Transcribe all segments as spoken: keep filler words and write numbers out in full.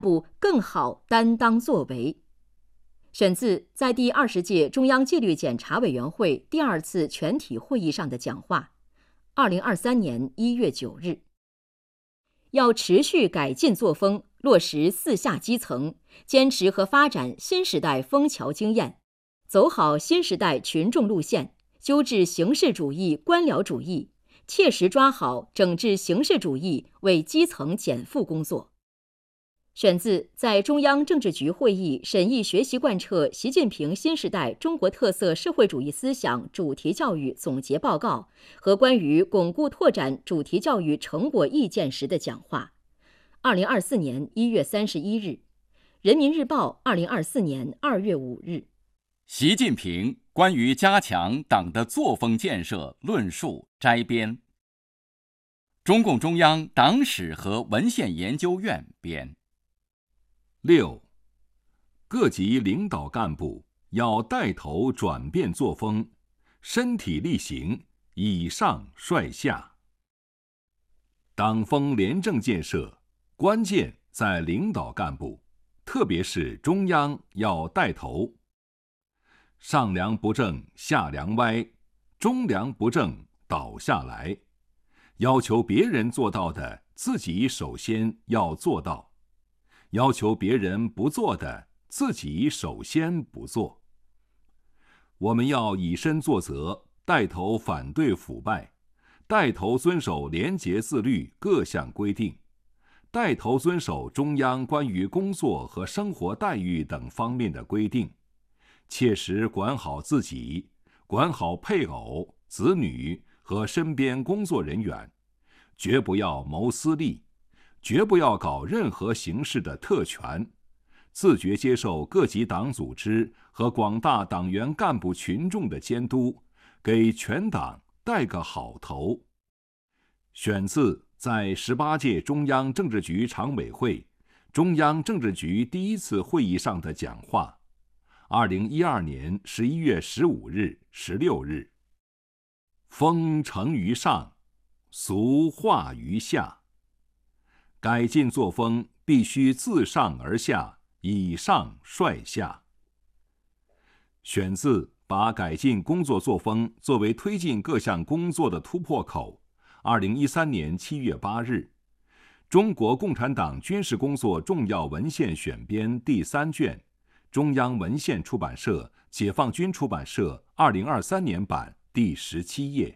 部更好担当作为。选自在第二十届中央纪律检查委员会第二次全体会议上的讲话，二零二三年一月九日。要持续改进作风，落实四下基层，坚持和发展新时代枫桥经验，走好新时代群众路线，纠治形式主义、官僚主义，切实抓好整治形式主义为基层减负工作。选自在中央政治局会议审议学习贯彻习近平新时代中国特色社会主义思想主题教育总结报告和关于巩固拓展主题教育成果意见时的讲话，二零二四年一月三十一日，人民日报二零二四年二月五日。 习近平关于加强党的作风建设论述摘编，中共中央党史和文献研究院编。 六，各级领导干部要带头转变作风，身体力行，以上率下。党风廉政建设关键在领导干部，特别是中央要带头。上梁不正下梁歪，中梁不正倒下来。要求别人做到的，自己首先要做到。要求别人不做的，自己首先不做。我们要以身作则，带头反对腐败，带头遵守廉洁自律各项规定，带头遵守中央关于工作和生活待遇等方面的规定，切实管好自己，管好配偶、子女和身边工作人员，绝不要谋私利，绝不要搞任何形式的特权，自觉接受各级党组织和广大党员干部群众的监督，给全党带个好头。选自在十八届中央政治局常委会、中央政治局第一次会议上的讲话，二零一二年十一月十五日、十六日。风成于上，俗化于下。改进作风必须自上而下，以上率下。选自把改进工作作风作为推进各项工作的突破口，二零一三年七月八日，中国共产党军事工作重要文献选编第三卷，中央文献出版社、解放军出版社二零二三年版第十七页。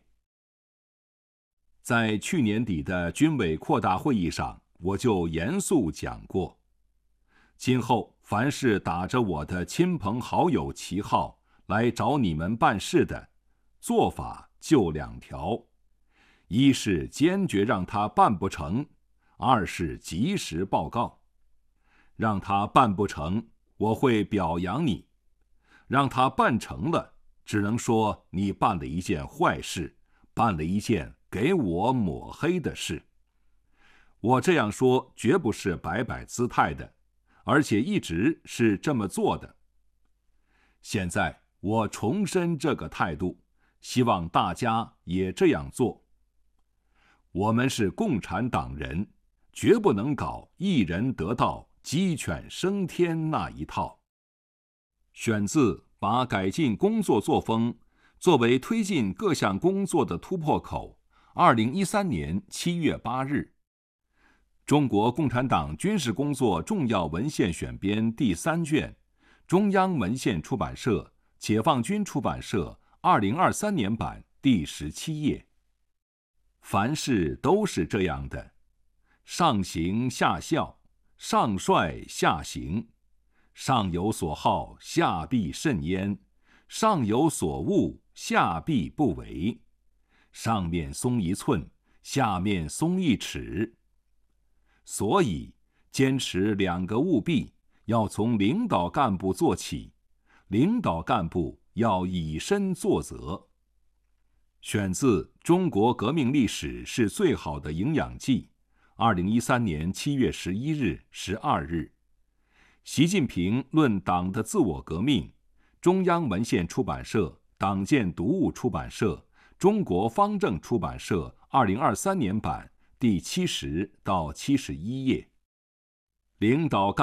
在去年底的军委扩大会议上，我就严肃讲过，今后凡是打着我的亲朋好友旗号来找你们办事的，做法就两条：一是坚决让他办不成，二是及时报告。让他办不成，我会表扬你；让他办成了，只能说你办了一件坏事，办了一件给我抹黑的事。我这样说绝不是摆摆姿态的，而且一直是这么做的。现在我重申这个态度，希望大家也这样做。我们是共产党人，绝不能搞一人得道、鸡犬升天那一套。选自把改进工作作风作为推进各项工作的突破口，二零一三年七月八日。中国共产党军事工作重要文献选编第三卷，中央文献出版社、解放军出版社二零二三年版第十七页。凡事都是这样的，上行下效，上率下行，上有所好，下必甚焉；上有所恶，下必不为。上面松一寸，下面松一尺。所以，坚持两个务必，要从领导干部做起，领导干部要以身作则。选自《中国革命历史是最好的营养剂》，二零一三年七月十一日、十二日。习近平论党的自我革命，中央文献出版社、党建读物出版社、中国方正出版社二零二三年版第七十到七十一页。领导干